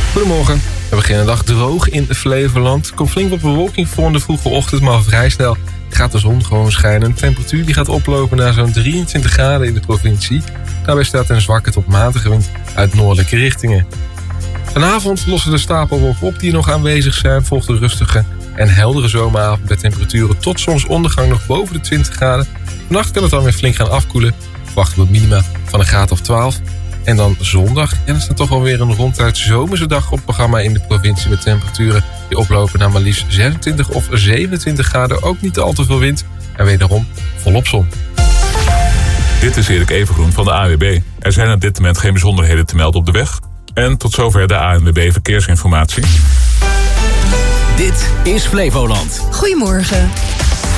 Goedemorgen. We beginnen de dag droog in Flevoland. Er komt flink wat bewolking voor in de vroege ochtend, maar vrij snel gaat de zon gewoon schijnen. De temperatuur die gaat oplopen naar zo'n 23 graden in de provincie. Daarbij staat een zwakke tot matige wind uit noordelijke richtingen. Vanavond lossen de stapelwolken op die nog aanwezig zijn. Volgt een rustige en heldere zomeravond met temperaturen tot zonsondergang nog boven de 20 graden. Vannacht kan het dan weer flink gaan afkoelen. Verwachten we minima van een graad of 12. En dan zondag, en is er toch wel weer een ronduit zomerse dag op het programma in de provincie met temperaturen die oplopen naar maar liefst 26 of 27 graden. Ook niet al te veel wind en wederom volop zon. Dit is Erik Evengroen van de ANWB. Er zijn op dit moment geen bijzonderheden te melden op de weg. En tot zover de ANWB Verkeersinformatie. Dit is Flevoland. Goedemorgen.